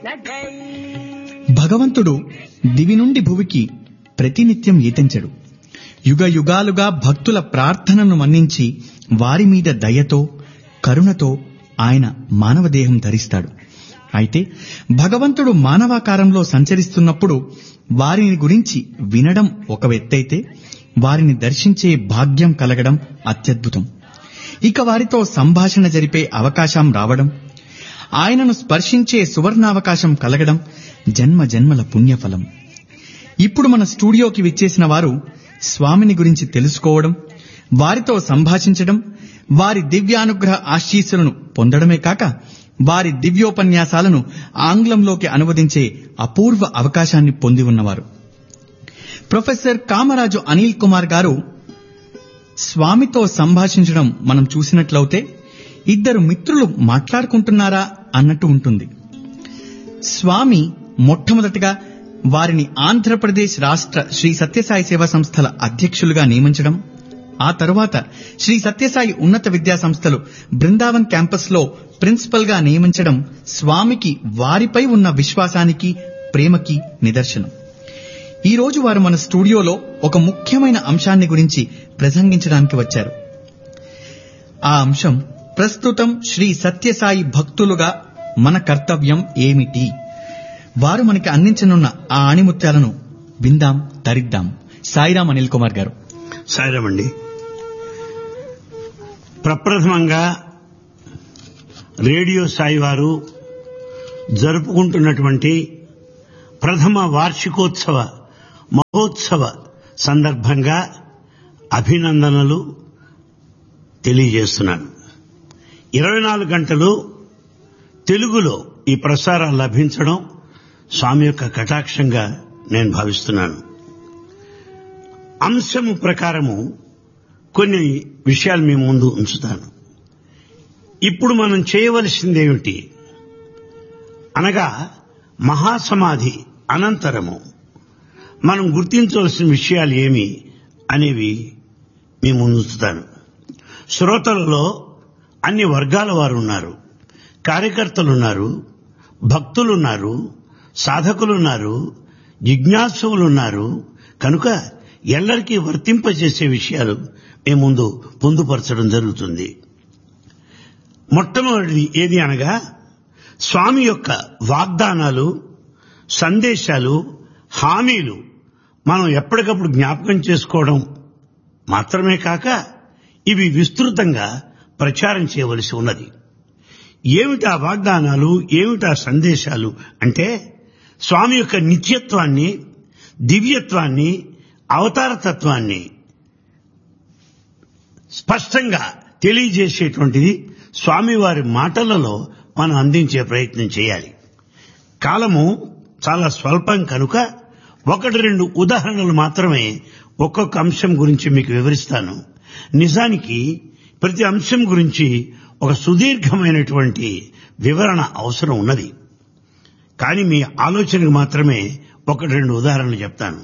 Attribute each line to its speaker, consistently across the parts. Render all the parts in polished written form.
Speaker 1: భగవంతుడు దివి నుండి భువికి ప్రతినిత్యం ఈతించడు. యుగ యుగాలుగా భక్తుల ప్రార్థనను మన్నించి వారి మీద దయతో కరుణతో ఆయన మానవదేహం ధరిస్తాడు. అయితే భగవంతుడు మానవాకారంలో సంచరిస్తున్నప్పుడు వారిని గురించి వినడం ఒక ఎత్తైతే వారిని దర్శించే భాగ్యం కలగడం అత్యద్భుతం. ఇక వారితో సంభాషణ జరిపే అవకాశం రావడం, ఆయనను స్పర్శించే సువర్ణావకాశం కలగడం జన్మ జన్మల పుణ్యఫలం. ఇప్పుడు మన స్టూడియోకి విచ్చేసిన వారు స్వామిని గురించి తెలుసుకోవడం, వారితో సంభాషించడం, వారి దివ్యానుగ్రహ ఆశీస్సులను పొందడమే కాక వారి దివ్యోపన్యాసాలను ఆంగ్లంలోకి అనువదించే అపూర్వ అవకాశాన్ని పొంది ఉన్నవారు. ప్రొఫెసర్ కామరాజు అనిల్ కుమార్ గారు స్వామితో సంభాషించడం మనం చూసినట్లయితే ఇద్దరు మిత్రులు మాట్లాడుకుంటున్నారా అన్నట్టు ఉంటుంది. స్వామి మొట్టమొదటిగా వారిని ఆంధ్రప్రదేశ్ రాష్ట్ర శ్రీ సత్యసాయి సేవా సంస్థల అధ్యక్షులుగా నియమించడం, ఆ తరువాత శ్రీ సత్యసాయి ఉన్నత విద్యా సంస్థలు బృందావన్ క్యాంపస్ లో ప్రిన్సిపల్ గా నియమించడం స్వామికి వారిపై ఉన్న విశ్వాసానికి ప్రేమకి నిదర్శనం. ఈ రోజు వారు మన స్టూడియోలో ఒక ముఖ్యమైన అంశాన్ని గురించి ప్రసంగించడానికి వచ్చారు. ఆ అంశం ప్రస్తుతం శ్రీ సత్యసాయి భక్తులుగా మన కర్తవ్యం ఏమిటి. వారు మనకి అందించనున్న ఆ ఆణిముత్యాలను విందాం, తరిద్దాం. సాయిరాం అనిల్ కుమార్ గారు.
Speaker 2: సాయిరాం అండి. ప్రప్రథమంగా రేడియో సాయి వారు జరుపుకుంటున్నటువంటి ప్రథమ వార్షికోత్సవ మహోత్సవ సందర్భంగా అభినందనలు తెలియజేస్తున్నాను. 24 గంటలు తెలుగులో ఈ ప్రసారాలు లభించడం స్వామి యొక్క కటాక్షంగా నేను భావిస్తున్నాను. అంశము ప్రకారము కొన్ని విషయాలు మీ ముందు ఉంచుతాను. ఇప్పుడు మనం చేయవలసిందేమిటి అనగా మహాసమాధి అనంతరము మనం గుర్తించవలసిన విషయాలు ఏమి అనేవి మీ ముందు ఉంచుతాను. శ్రోతలలో అన్ని వర్గాల వారు ఉన్నారు. కార్యకర్తలున్నారు, భక్తులున్నారు, సాధకులున్నారు, జిజ్ఞాసులున్నారు. కనుక ఎల్లరికీ వర్తింపజేసే విషయాలు మీ ముందు పొందుపరచడం జరుగుతుంది. మొట్టమొదటిది ఏది అనగా స్వామి యొక్క వాగ్దానాలు, సందేశాలు, హామీలు మనం ఎప్పటికప్పుడు జ్ఞాపకం చేసుకోవడం మాత్రమే కాక ఇవి విస్తృతంగా ప్రచారం చేయవలసి ఉన్నది. ఏమిటా వాగ్దానాలు, ఏమిటా సందేశాలు అంటే స్వామి యొక్క నిత్యత్వాన్ని, దివ్యత్వాన్ని, అవతారతత్వాన్ని స్పష్టంగా తెలియజేసేటువంటిది స్వామివారి మాటలలో మనం అందించే ప్రయత్నం చేయాలి. కాలము చాలా స్వల్పం కనుక 1-2 ఉదాహరణలు మాత్రమే ఒక్కొక్క అంశం గురించి మీకు వివరిస్తాను. నిజానికి ప్రతి అంశం గురించి ఒక సుదీర్ఘమైనటువంటి వివరణ అవసరం ఉన్నది. కానీ మీ ఆలోచనకు మాత్రమే 1-2 ఉదాహరణలు చెప్తాను.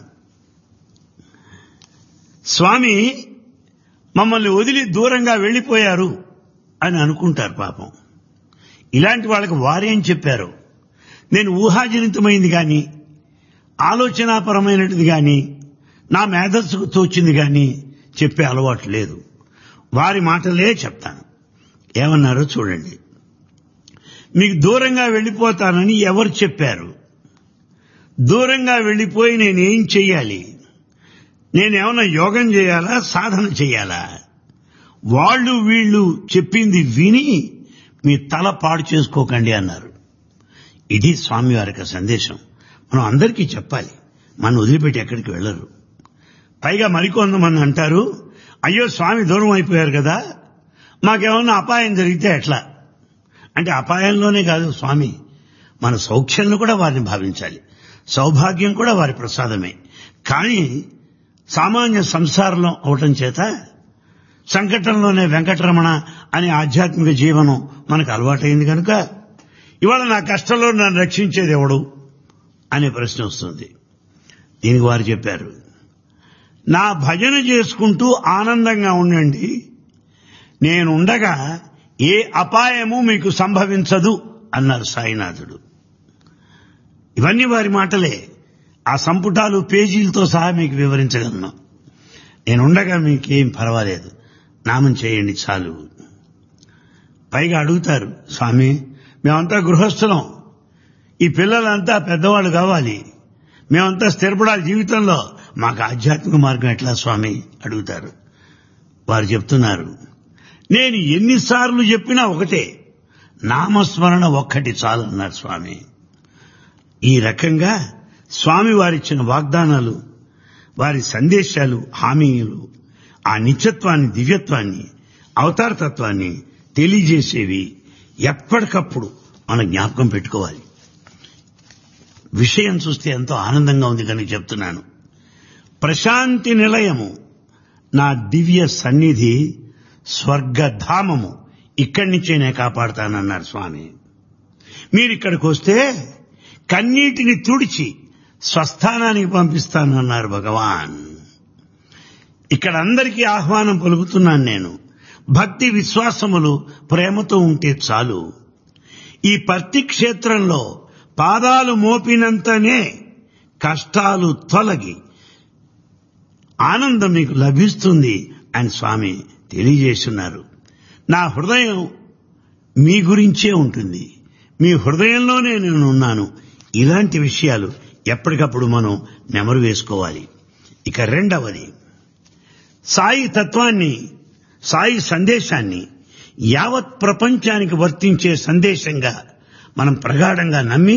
Speaker 2: స్వామి మమ్మల్ని వదిలి దూరంగా వెళ్లిపోయారు అని అనుకుంటారు పాపం. ఇలాంటి వాళ్ళకి వారేం చెప్పారు? నేను ఊహాజనితమైంది గాని, ఆలోచనాపరమైనది గాని, నా మేధస్సుకు తోచింది గాని చెప్పే అలవాటు లేదు. వారి మాటలే చెప్తాను. ఏమన్నారో చూడండి. మీకు దూరంగా వెళ్లిపోతానని ఎవరు చెప్పారు? దూరంగా వెళ్లిపోయి నేనేం చెయ్యాలి? నేనేమన్నా యోగం చేయాలా, సాధన చేయాలా? వాళ్ళు వీళ్ళు చెప్పింది విని మీ తల పాడు చేసుకోకండి అన్నారు. ఇది స్వామివారి యొక్క సందేశం. మనం అందరికీ చెప్పాలి. మనం వదిలిపెట్టి ఎక్కడికి వెళ్లరు. పైగా మరికొంతమంది అంటారు, అయ్యో స్వామి దూరం అయిపోయారు కదా, మాకేమన్నా అపాయం జరిగితే ఎట్లా అంటే, అపాయంలోనే కాదు స్వామి, మన సౌఖ్యంలో కూడా వారిని భావించాలి. సౌభాగ్యం కూడా వారి ప్రసాదమే. కానీ సామాన్య సంసారంలో అవటం చేత సంకటంలోనే వెంకటరమణ అనే ఆధ్యాత్మిక జీవనం మనకు అలవాటైంది కనుక ఇవాళ నా కష్టంలో నన్ను రక్షించేది ఎవడు అనే ప్రశ్న వస్తుంది. దీనికి వారు చెప్పారు, నా భజన చేసుకుంటూ ఆనందంగా ఉండండి, నేనుండగా ఏ అపాయము మీకు సంభవించదు అన్నారు సాయినాథుడు. ఇవన్నీ వారి మాటలే. ఆ సంపుటాలు పేజీలతో సహా మీకు వివరించగలను. నేనుండగా మీకేం పర్వాలేదు, నామం చేయండి చాలు. పైగా అడుగుతారు, స్వామి మేమంతా గృహస్థులం, ఈ పిల్లలంతా పెద్దవాళ్ళు కావాలి, మేమంతా స్థిరపడాలి జీవితంలో, మాకు ఆధ్యాత్మిక మార్గం ఎట్లా స్వామి అడుగుతారు. వారు చెప్తున్నారు, నేను ఎన్నిసార్లు చెప్పినా ఒకటే, నామస్మరణ ఒక్కటి చాలు అన్నారు స్వామి. ఈ రకంగా స్వామి వారిచ్చిన వాగ్దానాలు, వారి సందేశాలు, హామీలు ఆ నిత్యత్వాన్ని, దివ్యత్వాన్ని, అవతారతత్వాన్ని తెలియజేసేవి ఎప్పటికప్పుడు మనం జ్ఞాపకం పెట్టుకోవాలి. విషయం చూస్తే ఎంతో ఆనందంగా ఉంది కనుక చెప్తున్నాను. ప్రశాంతి నిలయము, నా దివ్య సన్నిధి, స్వర్గధామము, ఇక్కడి నుంచే నేను కాపాడుతానన్నారు స్వామి. మీరిక్కడికి వస్తే కన్నీటిని తుడిచి స్వస్థానానికి పంపిస్తానన్నారు భగవాన్. ఇక్కడ అందరికీ ఆహ్వానం పలుకుతున్నాను నేను. భక్తి విశ్వాసములు ప్రేమతో ఉంటే చాలు. ఈ పర్తి క్షేత్రంలో పాదాలు మోపినంతనే కష్టాలు తొలగి ఆనందం మీకు లభిస్తుంది అని స్వామి తెలియజేస్తున్నారు. నా హృదయం మీ గురించే ఉంటుంది, మీ హృదయంలోనే నేను ఉన్నాను. ఇలాంటి విషయాలు ఎప్పటికప్పుడు మనం నెమరు వేసుకోవాలి. ఇక రెండవది, సాయి తత్వాన్ని, సాయి సందేశాన్ని యావత్ ప్రపంచానికి వర్తించే సందేశంగా మనం ప్రగాఢంగా నమ్మి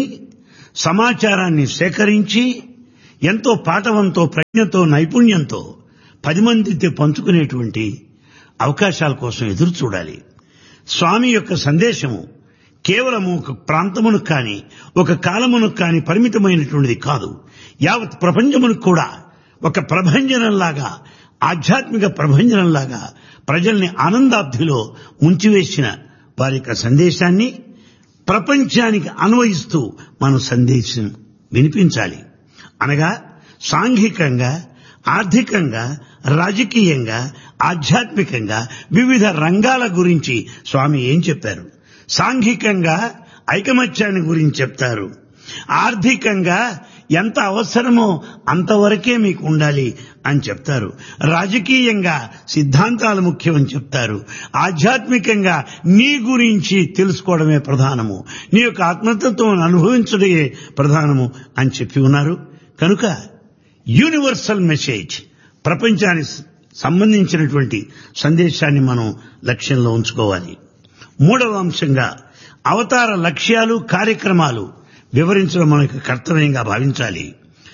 Speaker 2: సమాచారాన్ని సేకరించి ఎంతో పాటవంతో, ప్రజ్ఞతో, నైపుణ్యంతో 10 మందితో పంచుకునేటువంటి అవకాశాల కోసం ఎదురు చూడాలి. స్వామి యొక్క సందేశము కేవలం ఒక ప్రాంతమునకు కానీ, ఒక కాలమునకు కానీ పరిమితమైనటువంటిది కాదు. యావత్ ప్రపంచమునకు కూడా ఒక ప్రభంజనంలాగా, ఆధ్యాత్మిక ప్రభంజనంలాగా ప్రజల్ని ఆనందాబ్ధిలో ముంచివేసిన వారి యొక్క సందేశాన్ని ప్రపంచానికి అన్వయిస్తూ మనం సందేశం వినిపించాలి. అనగా సాంఘికంగా, ఆర్థికంగా, రాజకీయంగా, ఆధ్యాత్మికంగా వివిధ రంగాల గురించి స్వామి ఏం చెప్పారు? సాంఘికంగా ఐకమత్యాన్ని గురించి చెప్తారు. ఆర్థికంగా ఎంత అవసరమో అంతవరకే మీకు ఉండాలి అని చెప్తారు. రాజకీయంగా సిద్ధాంతాలు ముఖ్యమని చెప్తారు. ఆధ్యాత్మికంగా నీ గురించి తెలుసుకోవడమే ప్రధానము, నీ యొక్క ఆత్మతత్వం అనుభవించడమే ప్రధానము అని చెప్పి ఉన్నారు. కనుక యూనివర్సల్ మెసేజ్, ప్రపంచానికి సంబంధించినటువంటి సందేశాన్ని మనం లక్ష్యంలో ఉంచుకోవాలి. మూడవ అంశంగా అవతార లక్ష్యాలు, కార్యక్రమాలు వివరించడం మనకు కర్తవ్యంగా భావించాలి.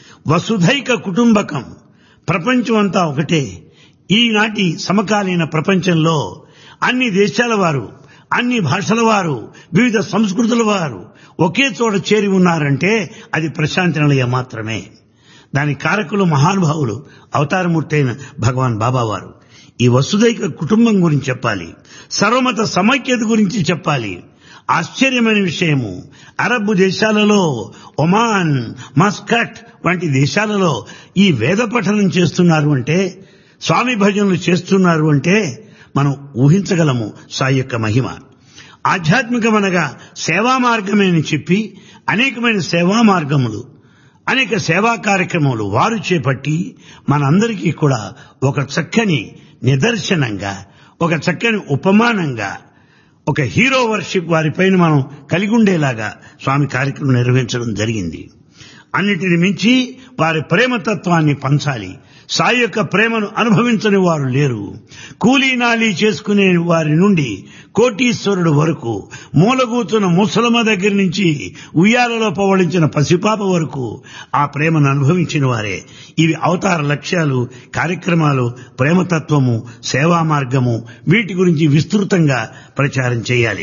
Speaker 2: వసుధైక కుటుంబకం, ప్రపంచం అంతా ఒకటే. ఈనాటి సమకాలీన ప్రపంచంలో అన్ని దేశాల వారు, అన్ని భాషల వారు, వివిధ సంస్కృతుల వారు ఒకే చోట చేరి ఉన్నారంటే అది ప్రశాంతి నిలయం మాత్రమే. దాని కారకులు మహానుభావులు, అవతారమూర్తి అయిన భగవాన్ బాబా వారు. ఈ వసుధైక కుటుంబం గురించి చెప్పాలి, సర్వమత సమైక్యత గురించి చెప్పాలి. ఆశ్చర్యమైన విషయము, అరబ్ దేశాలలో, ఒమాన్, మస్కట్ వంటి దేశాలలో ఈ వేద పఠనం చేస్తున్నారు అంటే, స్వామి భజనలు చేస్తున్నారు అంటే మనం ఊహించగలము సాయి యొక్క మహిమ. ఆధ్యాత్మికమనగా సేవా మార్గమని చెప్పి అనేకమైన సేవా మార్గములు, అనేక సేవా కార్యక్రమాలు వారు చేపట్టి మనందరికీ కూడా ఒక చక్కని నిదర్శనంగా, ఒక చక్కని ఉపమానంగా, ఒక హీరో వర్షిప్ వారిపైన మనం కలిగి ఉండేలాగా స్వామి కార్యక్రమం నిర్వహించడం జరిగింది. అన్నిటిని మించి వారి ప్రేమతత్వాన్ని పంచాలి. సాయి యొక్క ప్రేమను అనుభవించని వారు లేరు. కూలీనాలీ చేసుకునే వారి నుండి కోటీశ్వరుడు వరకు, మూలగూతున్న ముసలమ్మ దగ్గర నుంచి ఉయ్యాలలో పవళించిన పసిపాప వరకు ఆ ప్రేమను అనుభవించిన వారే. ఇవి అవతార లక్ష్యాలు, కార్యక్రమాలు, ప్రేమతత్వము, సేవా మార్గము, వీటి గురించి విస్తృతంగా ప్రచారం చేయాలి.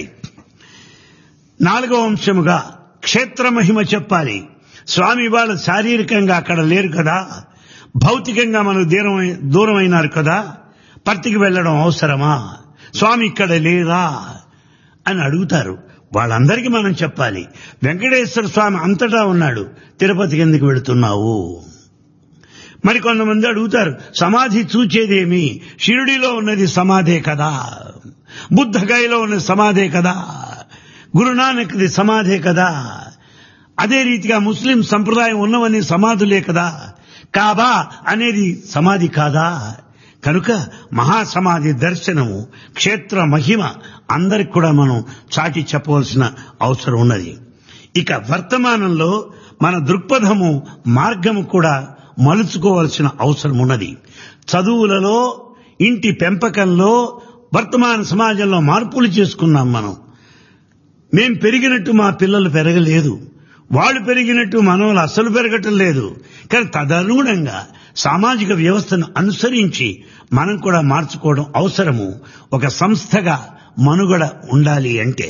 Speaker 2: 4వ అంశముగా క్షేత్ర మహిమ చెప్పాలి. స్వామి వాళ్ళు శారీరకంగా అక్కడ లేరు కదా, భౌతికంగా మనకు దూరమైనారు కదా, పర్తికి వెళ్లడం అవసరమా, స్వామి ఇక్కడ లేరా అని అడుగుతారు. వాళ్ళందరికీ మనం చెప్పాలి, వెంకటేశ్వర స్వామి అంతటా ఉన్నాడు, తిరుపతికి ఎందుకు వెళుతున్నావు? మరికొంతమంది అడుగుతారు, సమాధి చూచేదేమి, షిరిడిలో ఉన్నది సమాధే కదా, బుద్ధగయలో ఉన్నది సమాధే కదా, గురునానక్ది సమాధే కదా అదే రీతిగా ముస్లిం సంప్రదాయం ఉన్నవన్నీ సమాధులే కదా, కాబా అనేది సమాధి కాదా? కనుక మహాసమాధి దర్శనము, క్షేత్ర మహిమ అందరికి కూడా మనం చాటి చెప్పవలసిన అవసరం ఉన్నది. ఇక వర్తమానంలో మన దృక్పథము, మార్గము కూడా మలుచుకోవలసిన అవసరం ఉన్నది. చదువులలో, ఇంటి పెంపకంలో, వర్తమాన సమాజంలో మార్పులు చేసుకున్నాం మనం. మేం పెరిగినట్టు మా పిల్లలు పెరగలేదు, వాళ్ళు పెరిగినట్టు మనవలు అస్సలు పెరగటం లేదు. కానీ తదనుగుణంగా సామాజిక వ్యవస్థను అనుసరించి మనం కూడా మార్చుకోవడం అవసరము. ఒక సంస్థగా మనుగడ ఉండాలి అంటే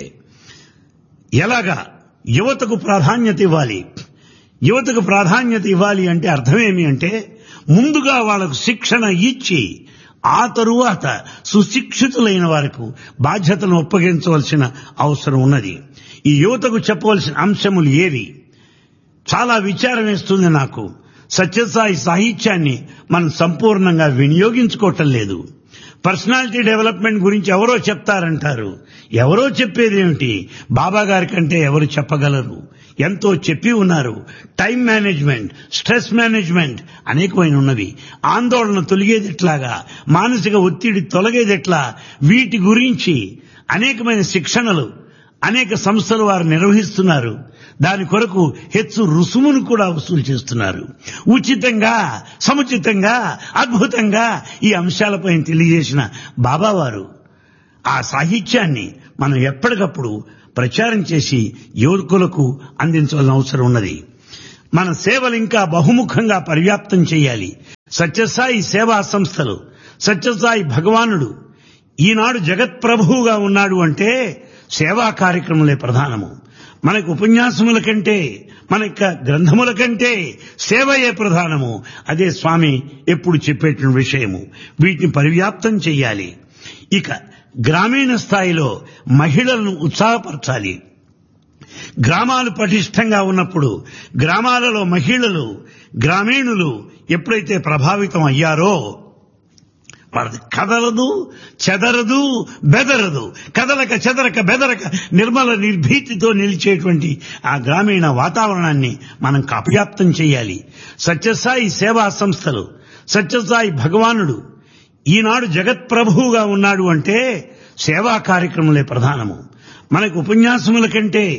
Speaker 2: ఎలాగా? యువతకు ప్రాధాన్యత ఇవ్వాలి. యువతకు ప్రాధాన్యత ఇవ్వాలి అంటే అర్థమేమి అంటే, ముందుగా వాళ్లకు శిక్షణ ఇచ్చి ఆ తరువాత సుశిక్షితులైన వారికి బాధ్యతలను ఒప్పగించవలసిన అవసరం ఉన్నది. ఈ యువతకు చెప్పవలసిన అంశములు ఏవి? చాలా విచారం వేస్తుంది నాకు. సత్యసాయి సాహిత్యాన్ని మనం సంపూర్ణంగా వినియోగించుకోవటం లేదు. పర్సనాలిటీ డెవలప్మెంట్ గురించి ఎవరో చెప్తారంటారు. ఎవరో చెప్పేదేమిటి? బాబా గారి కంటే ఎవరు చెప్పగలరు? ఎంతో చెప్పి ఉన్నారు. టైం మేనేజ్మెంట్, స్ట్రెస్ మేనేజ్మెంట్ అనేకమైన ఉన్నవి. ఆందోళన తొలగేదెట్లాగా, మానసిక ఒత్తిడి తొలగేదెట్లా, వీటి గురించి అనేకమైన శిక్షణలు అనేక సంస్థలు వారు నిర్వహిస్తున్నారు. దాని కొరకు హెచ్చు రుసుమును కూడా వసూలు చేస్తున్నారు. ఉచితంగా, సముచితంగా, అద్భుతంగా ఈ అంశాలపై తెలియజేసిన బాబావారు ఆ సాహిత్యాన్ని మనం ఎప్పటికప్పుడు ప్రచారం చేసి యువకులకు అందించాల్సిన అవసరం ఉన్నది. మన సేవలు ఇంకా బహుముఖంగా పర్యాప్తం చేయాలి. సత్యసాయి సేవా సంస్థలు, సత్యసాయి భగవానుడు ఈనాడు జగత్ప్రభువుగా ఉన్నాడు అంటే సేవా కార్యక్రమాలే ప్రధానము. మనకు ఉపన్యాసముల కంటే, మన గ్రంథముల కంటే సేవయే ప్రధానము. అదే స్వామి ఎప్పుడు చెప్పేటువంటి విషయము. వీటిని పరివ్యాప్తం చేయాలి. ఇక గ్రామీణ స్థాయిలో మహిళలను ఉత్సాహపరచాలి. గ్రామాలు పటిష్టంగా ఉన్నప్పుడు గ్రామాలలో మహిళలు, గ్రామీణులు ఎప్పుడైతే ప్రభావితం అయ్యారో వారిది కదలదు, చెదరదు, బెదరదు. కదలక, చెదరక, బెదరక నిర్మల నిర్భీతితో నిలిచేటువంటి ఆ గ్రామీణ వాతావరణాన్ని మనం కాపర్యాప్తం చేయాలి. సత్యసాయి సేవా సంస్థలు, సత్యసాయి భగవానుడు ఈనాడు జగత్ప్రభువుగా ఉన్నాడు అంటే సేవా కార్యక్రమాలే ప్రధానము. మనకు ఉపన్యాసముల కంటే